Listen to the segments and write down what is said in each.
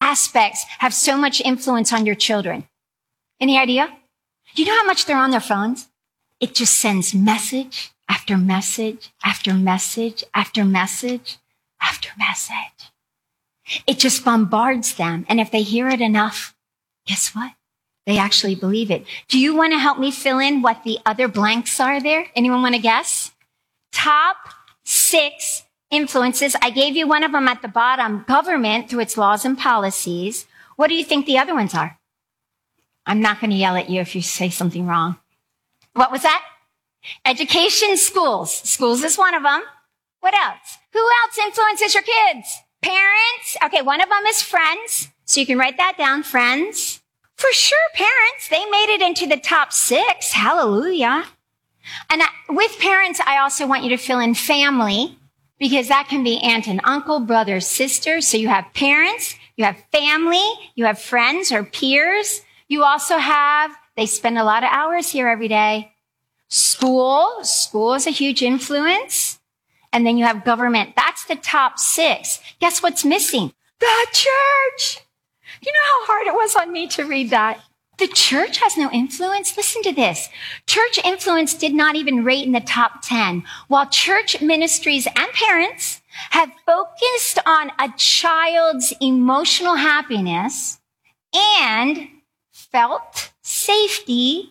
aspects have so much influence on your children? Any idea? You know how much they're on their phones? It just sends message after message after message after message after message. It just bombards them. And if they hear it enough, guess what? They actually believe it. Do you want to help me fill in what the other blanks are there? Anyone want to guess? Top 6 influences. I gave you one of them at the bottom. Government through its laws and policies. What do you think the other ones are? I'm not going to yell at you if you say something wrong. What was that? Education, schools. Schools is one of them. What else? Who else influences your kids? Parents. Okay, one of them is friends. So you can write that down, friends. For sure, parents. They made it into the top 6. Hallelujah. And with parents, I also want you to fill in family, because that can be aunt and uncle, brother, sister. So you have parents, you have family, you have friends or peers. You also have, they spend a lot of hours here every day. School is a huge influence. And then you have government. That's the top 6. Guess what's missing? The church. You know how hard it was on me to read that? The church has no influence. Listen to this. Church influence did not even rate in the top 10, while church ministries and parents have focused on a child's emotional happiness and felt safety.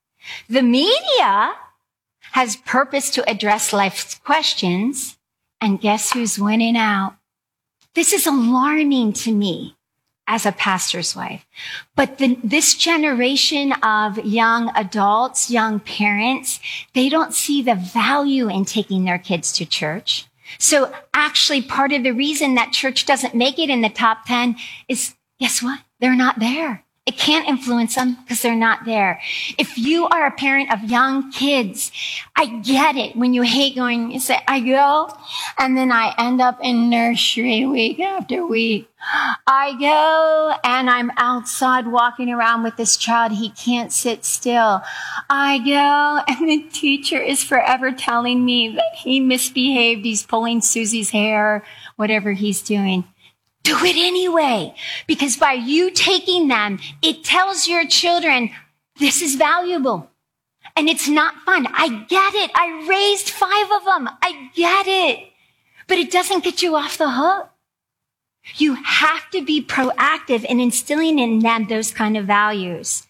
The media has purpose to address life's questions, and guess who's winning out? This is alarming to me as a pastor's wife. But this generation of young adults, young parents, they don't see the value in taking their kids to church. So actually part of the reason that church doesn't make it in the top 10 is, guess what? They're not there. It can't influence them because they're not there. If you are a parent of young kids, I get it when you hate going, you say, I go, and then I end up in nursery week after week. I go and I'm outside walking around with this child. He can't sit still. I go and the teacher is forever telling me that he misbehaved. He's pulling Susie's hair, whatever he's doing. Do it anyway, because by you taking them, it tells your children, this is valuable and it's not fun. I get it. I raised 5 of them. I get it, but it doesn't get you off the hook. You have to be proactive in instilling in them those kind of values.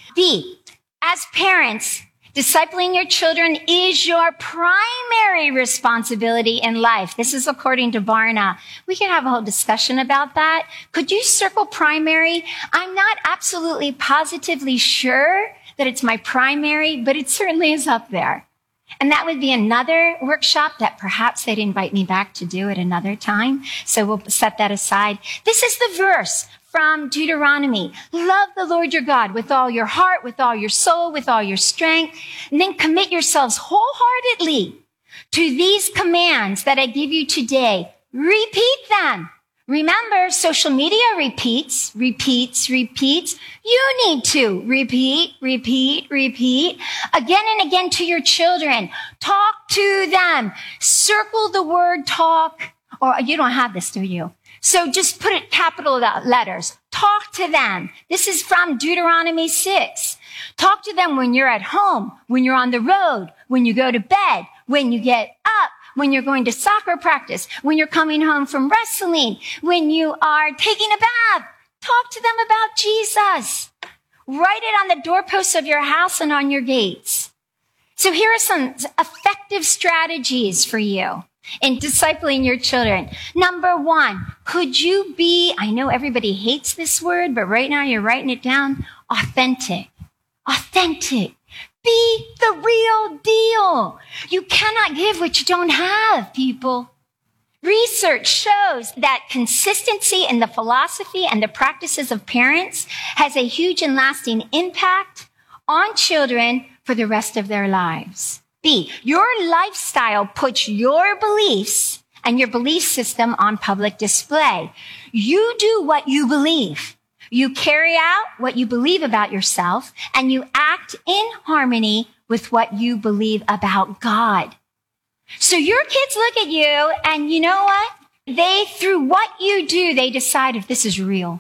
B, as parents, discipling your children is your primary responsibility in life. This is according to Barna. We can have a whole discussion about that. Could you circle primary? I'm not absolutely positively sure that it's my primary, but it certainly is up there. And that would be another workshop that perhaps they'd invite me back to do at another time. So we'll set that aside. This is the verse from Deuteronomy. Love the Lord your God with all your heart, with all your soul, with all your strength, and then commit yourselves wholeheartedly to these commands that I give you today. Repeat them. Remember, social media repeats. You need to repeat again and again to your children. Talk to them. Circle the word talk. Or you don't have this, do you? So just put it capital letters. Talk to them. This is from Deuteronomy 6. Talk to them when you're at home, when you're on the road, when you go to bed, when you get up, when you're going to soccer practice, when you're coming home from wrestling, when you are taking a bath. Talk to them about Jesus. Write it on the doorposts of your house and on your gates. So here are some effective strategies for you in discipling your children. Number 1, could you be, I know everybody hates this word, but right now you're writing it down, authentic. Authentic. Be the real deal. You cannot give what you don't have, people. Research shows that consistency in the philosophy and the practices of parents has a huge and lasting impact on children for the rest of their lives. B, your lifestyle puts your beliefs and your belief system on public display. You do what you believe. You carry out what you believe about yourself, and you act in harmony with what you believe about God. So your kids look at you, and you know what? Through what you do, they decide if this is real.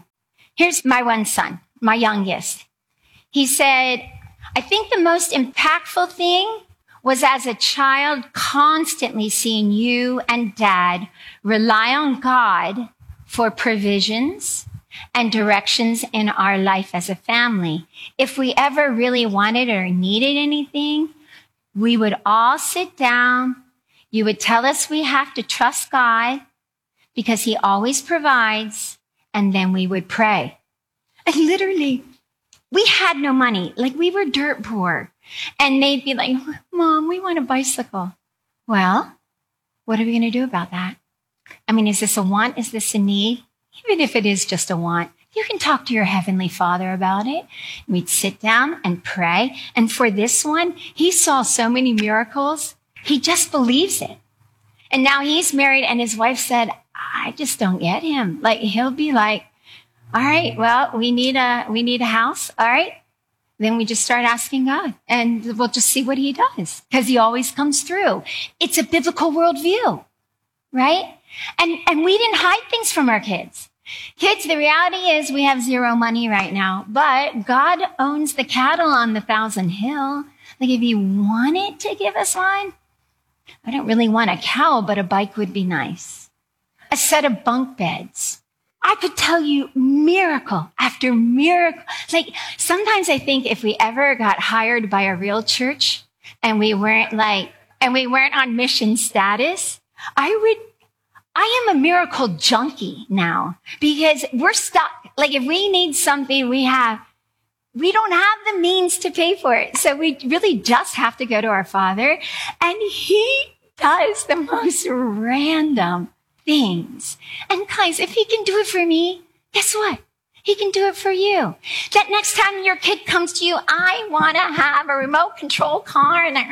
Here's my one son, my youngest. He said, I think the most impactful thing was as a child constantly seeing you and dad rely on God for provisions and directions in our life as a family. If we ever really wanted or needed anything, we would all sit down. You would tell us we have to trust God because he always provides, and then we would pray. And literally, we had no money. Like, we were dirt poor. And they'd be like, Mom, we want a bicycle. Well, what are we going to do about that? I mean, is this a want? Is this a need? Even if it is just a want, you can talk to your Heavenly Father about it. We'd sit down and pray. And for this one, he saw so many miracles. He just believes it. And now he's married, and his wife said, I just don't get him. Like, he'll be like, all right, well, we need a house. All right. Then we just start asking God, and we'll just see what he does, because he always comes through. It's a biblical worldview, right? And we didn't hide things from our kids. Kids, the reality is we have zero money right now, but God owns the cattle on the 1,000 hill. Like, if you wanted to give us one, I don't really want a cow, but a bike would be nice. A set of bunk beds. I could tell you miracle after miracle. Like, sometimes I think if we ever got hired by a real church and we weren't on mission status, I am a miracle junkie now, because we're stuck. Like, if we need something, we don't have the means to pay for it. So we really just have to go to our Father, and he does the most random things. And guys, if he can do it for me, guess what? He can do it for you. That next time your kid comes to you, I want to have a remote control car. And all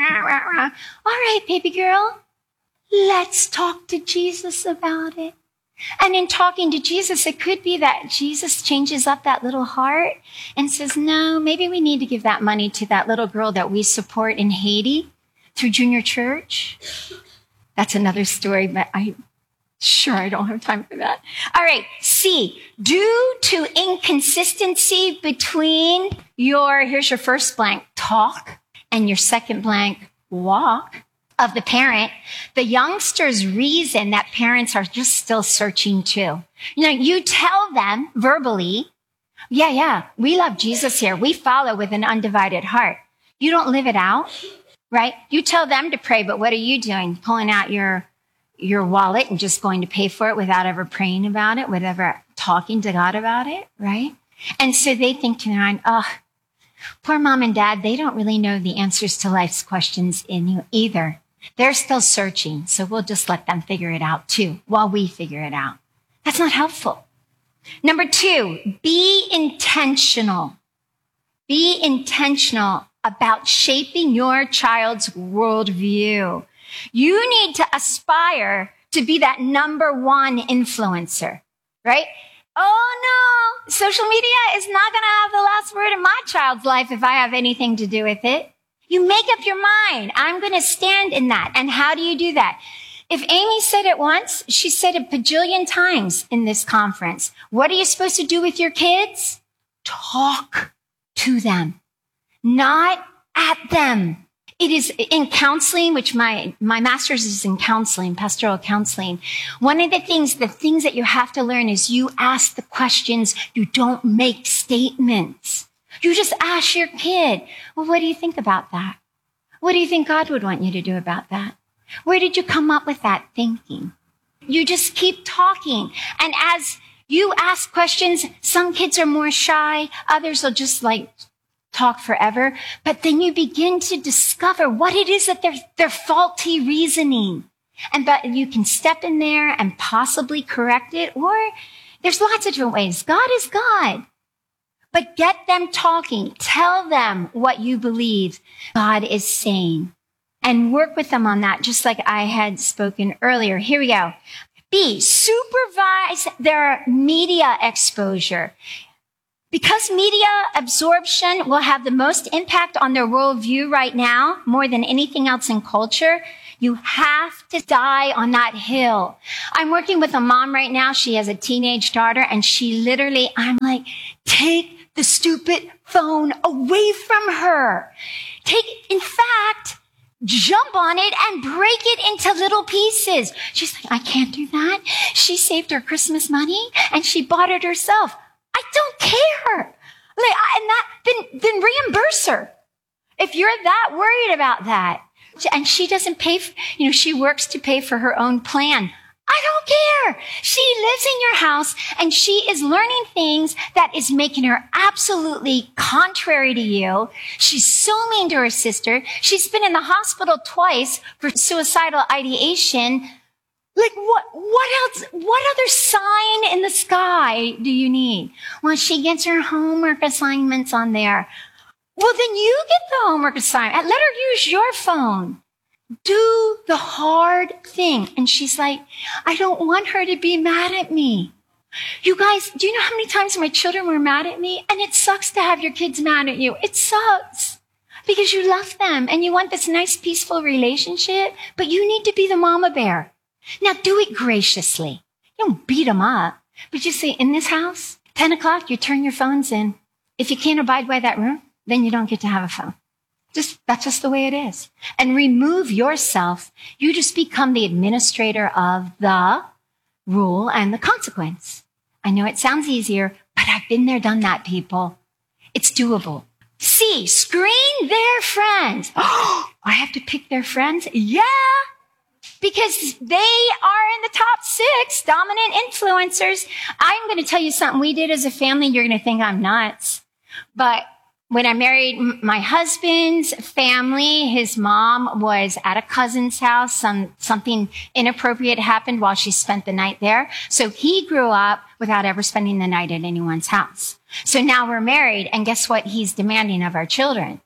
right, baby girl, let's talk to Jesus about it. And in talking to Jesus, it could be that Jesus changes up that little heart and says, no, maybe we need to give that money to that little girl that we support in Haiti through Junior Church. That's another story, but I don't have time for that. All right. C, due to inconsistency between here's your first blank, talk, and your second blank, walk of the parent, the youngsters reason that parents are just still searching too. You tell them verbally, yeah, we love Jesus here. We follow with an undivided heart. You don't live it out, right? You tell them to pray, but what are you doing? Pulling out your wallet and just going to pay for it without ever praying about it, without ever talking to God about it, right? And so they think to their mind, poor mom and dad, they don't really know the answers to life's questions in you either. They're still searching, so we'll just let them figure it out too, while we figure it out. That's not helpful. Number 2, be intentional. Be intentional about shaping your child's worldview. You need to aspire to be that number 1 influencer, right? Oh no, social media is not going to have the last word in my child's life if I have anything to do with it. You make up your mind. I'm going to stand in that. And how do you do that? If Amy said it once, she said it a bajillion times in this conference. What are you supposed to do with your kids? Talk to them, not at them. It is in counseling, which my master's is in counseling, pastoral counseling. One of the things that you have to learn is you ask the questions. You don't make statements. You just ask your kid, well, what do you think about that? What do you think God would want you to do about that? Where did you come up with that thinking? You just keep talking. And as you ask questions, some kids are more shy. Others will just talk forever. But then you begin to discover what it is that they're faulty reasoning. But you can step in there and possibly correct it. Or there's lots of different ways. God is God. But get them talking. Tell them what you believe God is saying. And work with them on that, just like I had spoken earlier. Here we go. B, supervise their media exposure. Because media absorption will have the most impact on their worldview right now, more than anything else in culture, You have to die on that hill. I'm working with a mom right now. She has a teenage daughter, and I'm like, take the stupid phone away from her. In fact, jump on it and break it into little pieces. She's like, I can't do that. She saved her Christmas money and she bought it herself. I don't care. Then reimburse her if you're that worried about that. And she doesn't pay she works to pay for her own plan. I don't care. She lives in your house and she is learning things that is making her absolutely contrary to you. She's so mean to her sister. She's been in the hospital twice for suicidal ideation. Like what else? What other sign in the sky do you need? Well, she gets her homework assignments on there. Well, then you get the homework assignment. Let her use your phone. Do the hard thing. And she's like, I don't want her to be mad at me. You guys, do you know how many times my children were mad at me? And it sucks to have your kids mad at you. It sucks because you love them and you want this nice, peaceful relationship, but you need to be the mama bear. Now do it graciously. You don't beat them up, but you say, in this house, 10 o'clock, you turn your phones in. If you can't abide by that rule, then you don't get to have a phone. That's just the way it is. And remove yourself. You just become the administrator of the rule and the consequence. I know it sounds easier, but I've been there, done that, people. It's doable. C, screen their friends. Oh, I have to pick their friends? Yeah, because they are in the top 6 dominant influencers. I'm going to tell you something we did as a family. You're going to think I'm nuts, but when I married my husband's family, his mom was at a cousin's house. Something inappropriate happened while she spent the night there. So he grew up without ever spending the night at anyone's house. So now we're married, and guess what he's demanding of our children?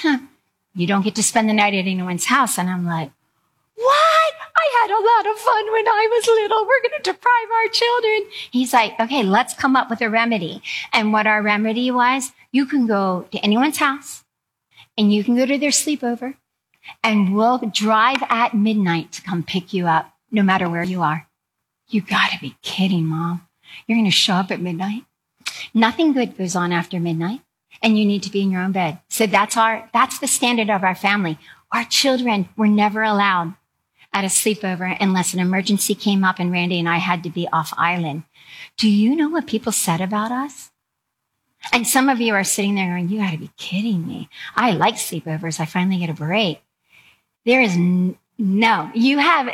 You don't get to spend the night at anyone's house. And I'm like, what? I had a lot of fun when I was little. We're going to deprive our children. He's like, okay, let's come up with a remedy. And what our remedy was, you can go to anyone's house and you can go to their sleepover and we'll drive at midnight to come pick you up no matter where you are. You gotta be kidding, Mom. You're going to show up at midnight? Nothing good goes on after midnight and you need to be in your own bed. So that's the standard of our family. Our children were never allowed at a sleepover unless an emergency came up and Randy and I had to be off island. Do you know what people said about us? And some of you are sitting there going, you got to be kidding me. I like sleepovers. I finally get a break. There is no, you have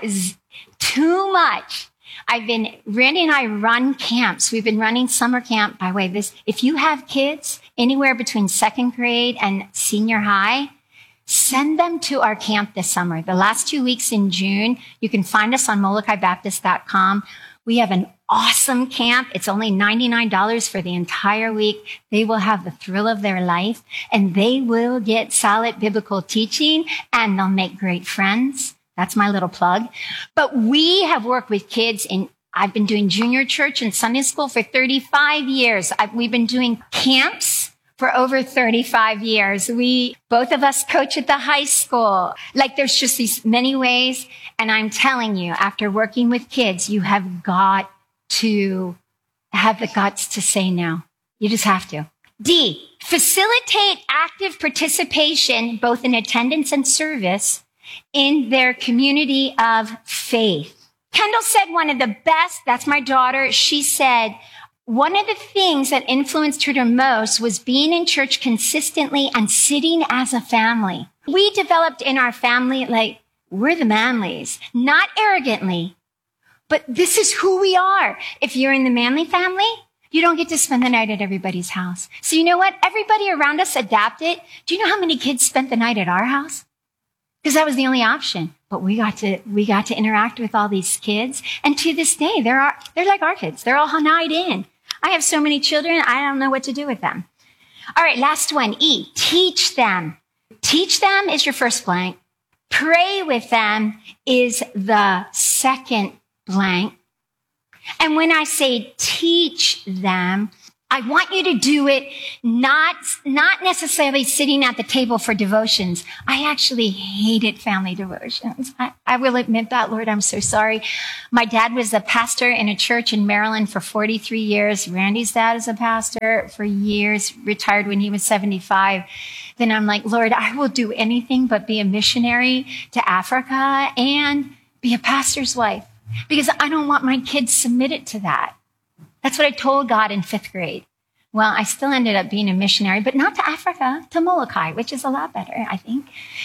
too much. Randy and I run camps. We've been running summer camp by way of this. If you have kids anywhere between 2nd grade and senior high, send them to our camp this summer. The last 2 weeks in June, you can find us on molokaibaptist.com. We have an awesome camp. It's only $99 for the entire week. They will have the thrill of their life and they will get solid biblical teaching and they'll make great friends. That's my little plug. But we have worked with kids I've been doing junior church and Sunday school for 35 years. We've been doing camps for over 35 years. Both of us coach at the high school. There's just these many ways. And I'm telling you, after working with kids, you have got to have the guts to say no. You just have to. D, facilitate active participation, both in attendance and service, in their community of faith. Kendall said one of the best, that's my daughter, she said, one of the things that influenced her the most was being in church consistently and sitting as a family. We developed in our family, we're the Manleys, not arrogantly, but this is who we are. If you're in the Manley family, you don't get to spend the night at everybody's house. So you know what? Everybody around us adapted. Do you know how many kids spent the night at our house? Because that was the only option. But we got to interact with all these kids. And to this day, they're like our kids. They're all hanayed in. I have so many children, I don't know what to do with them. All right, last one, E, teach them. Teach them is your first blank. Pray with them is the second blank. And when I say teach them, I want you to do it not necessarily sitting at the table for devotions. I actually hated family devotions. I will admit that, Lord, I'm so sorry. My dad was a pastor in a church in Maryland for 43 years. Randy's dad is a pastor for years, retired when he was 75. Then I'm like, Lord, I will do anything but be a missionary to Africa and be a pastor's wife because I don't want my kids submitted to that. That's what I told God in 5th grade. Well, I still ended up being a missionary, but not to Africa, to Molokai, which is a lot better, I think.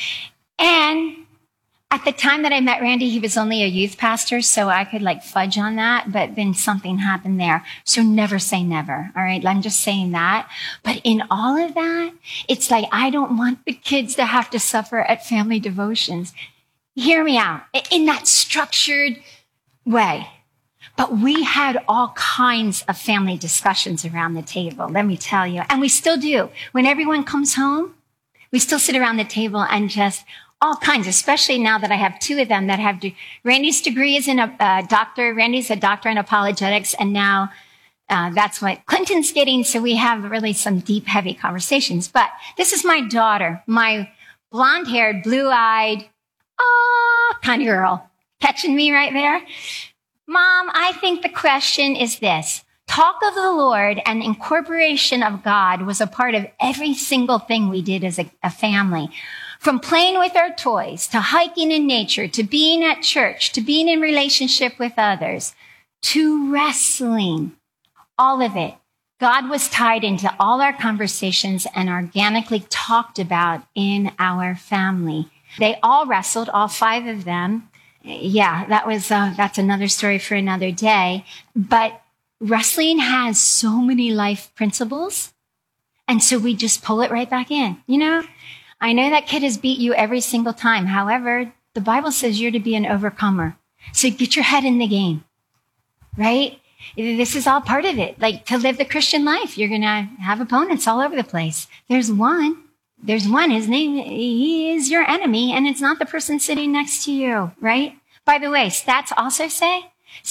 And at the time that I met Randy, he was only a youth pastor, so I could fudge on that, but then something happened there. So never say never, all right? I'm just saying that. But in all of that, it's like I don't want the kids to have to suffer at family devotions. Hear me out. In that structured way. But we had all kinds of family discussions around the table, let me tell you. And we still do. When everyone comes home, we still sit around the table and just all kinds, especially now that I have 2 of them that have, Randy's degree is in a doctor. Randy's a doctor in apologetics. And now that's what Clinton's getting. So we have really some deep, heavy conversations. But this is my daughter, my blonde-haired, blue-eyed, kind of girl. Catching me right there? Mom, I think the question is this. Talk of the Lord and incorporation of God was a part of every single thing we did as a family. From playing with our toys, to hiking in nature, to being at church, to being in relationship with others, to wrestling, all of it. God was tied into all our conversations and organically talked about in our family. They all wrestled, all 5 of them. Yeah, that's another story for another day. But wrestling has so many life principles. And so we just pull it right back in. I know that kid has beat you every single time. However, the Bible says you're to be an overcomer. So get your head in the game, right? This is all part of it. To live the Christian life, you're going to have opponents all over the place. There's one. His name, he is your enemy, and it's not the person sitting next to you, right? By the way, stats also say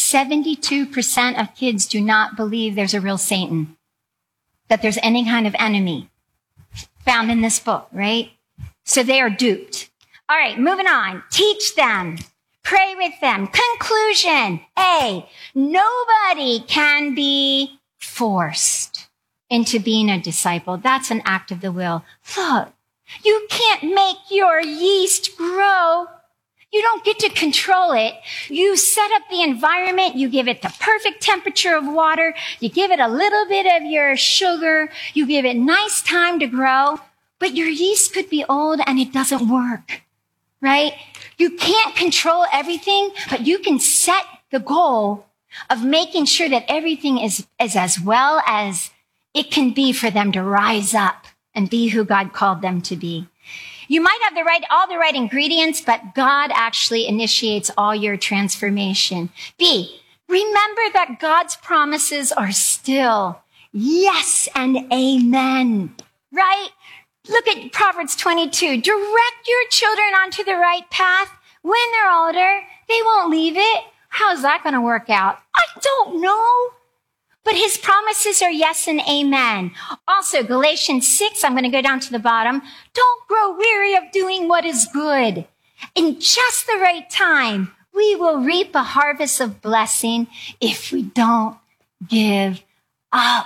72% of kids do not believe there's a real Satan, that there's any kind of enemy found in this book, right? So they are duped. All right, moving on. Teach them. Pray with them. Conclusion. A, nobody can be forced into being a disciple. That's an act of the will. Look, you can't make your yeast grow. You don't get to control it. You set up the environment. You give it the perfect temperature of water. You give it a little bit of your sugar. You give it nice time to grow. But your yeast could be old and it doesn't work, right? You can't control everything, but you can set the goal of making sure that everything is as well as it can be for them to rise up and be who God called them to be. You might have all the right ingredients, but God actually initiates all your transformation. B, remember that God's promises are still yes and amen, right? Look at Proverbs 22. Direct your children onto the right path. When they're older, they won't leave it. How's that going to work out? I don't know. But his promises are yes and amen. Also, Galatians 6, I'm going to go down to the bottom. Don't grow weary of doing what is good. In just the right time, we will reap a harvest of blessing if we don't give up.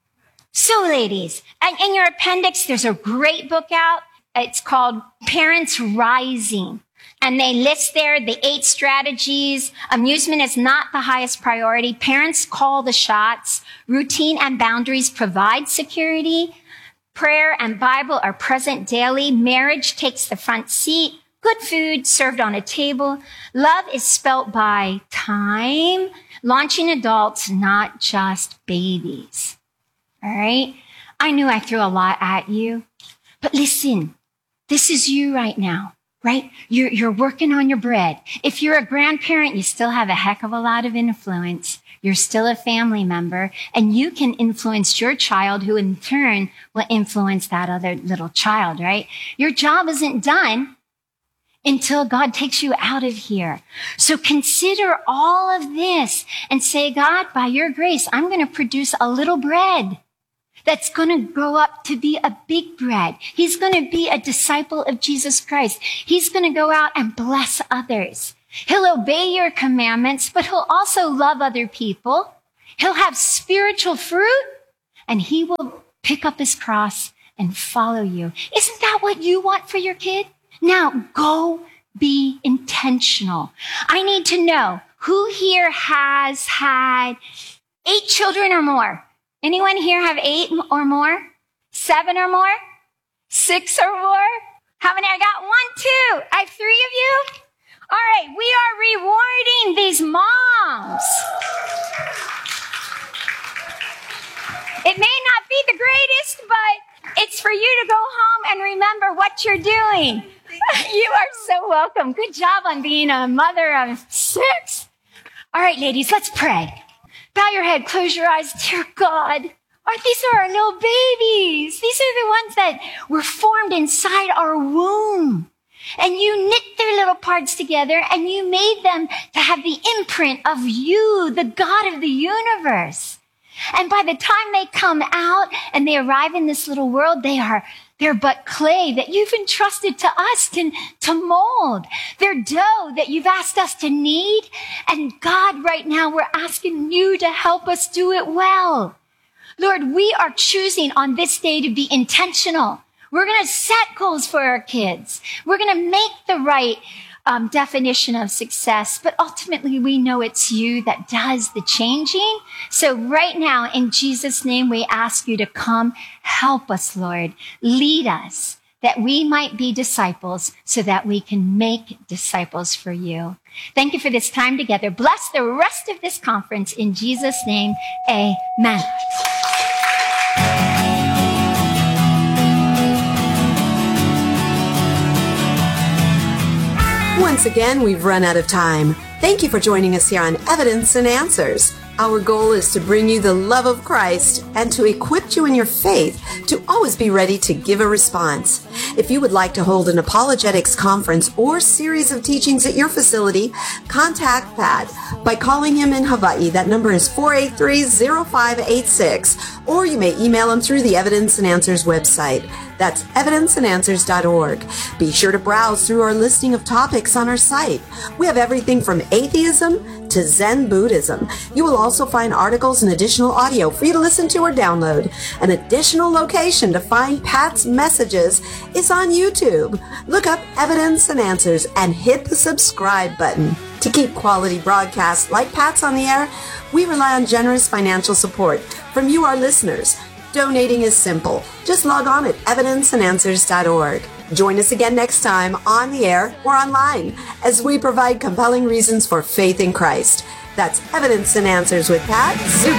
So, ladies, in your appendix, there's a great book out. It's called Parents Rising. And they list there the 8 strategies. Amusement is not the highest priority. Parents call the shots. Routine and boundaries provide security. Prayer and Bible are present daily. Marriage takes the front seat. Good food served on a table. Love is spelt by time. Launching adults, not just babies. All right? I knew I threw a lot at you. But listen, this is you right now. Right? You're working on your bread. If you're a grandparent, you still have a heck of a lot of influence. You're still a family member, and you can influence your child, who in turn will influence that other little child, right? Your job isn't done until God takes you out of here. So consider all of this and say, God, by your grace, I'm going to produce a little bread that's going to grow up to be a big bread. He's going to be a disciple of Jesus Christ. He's going to go out and bless others. He'll obey your commandments, but he'll also love other people. He'll have spiritual fruit, and he will pick up his cross and follow you. Isn't that what you want for your kid? Now go be intentional. I need to know who here has had 8 children or more. Anyone here have 8 or more? 7 or more? 6 or more? How many? I got 1, 2. I have 3 of you. All right, we are rewarding these moms. It may not be the greatest, but it's for you to go home and remember what you're doing. You are so welcome. Good job on being a mother of 6. All right, ladies, let's pray. Bow your head, close your eyes. Dear God, these are our little babies. These are the ones that were formed inside our womb. And you knit their little parts together and you made them to have the imprint of you, the God of the universe. And by the time they come out and they arrive in this little world, they're but clay that you've entrusted to us to mold. They're dough that you've asked us to knead. And God, right now, we're asking you to help us do it well. Lord, we are choosing on this day to be intentional. We're going to set goals for our kids. We're going to make the right definition of success, but ultimately we know it's you that does the changing. So right now, in Jesus' name, we ask you to come help us, Lord. Lead us that we might be disciples so that we can make disciples for you. Thank you for this time together. Bless the rest of this conference in Jesus' name. Amen. Once again, we've run out of time. Thank you for joining us here on Evidence and Answers. Our goal is to bring you the love of Christ and to equip you in your faith to always be ready to give a response. If you would like to hold an apologetics conference or series of teachings at your facility, contact Pat by calling him in Hawaii. That number is 483-0586, or you may email him through the Evidence and Answers website. That's evidenceandanswers.org. Be sure to browse through our listing of topics on our site. We have everything from atheism to Zen Buddhism. You will also find articles and additional audio for you to listen to or download. An additional location to find Pat's messages is on YouTube. Look up Evidence and Answers and hit the subscribe button. To keep quality broadcasts like Pat's on the air, we rely on generous financial support from you, our listeners. Donating is simple. Just log on at evidenceandanswers.org. Join us again next time on the air or online as we provide compelling reasons for faith in Christ. That's Evidence and Answers with Pat.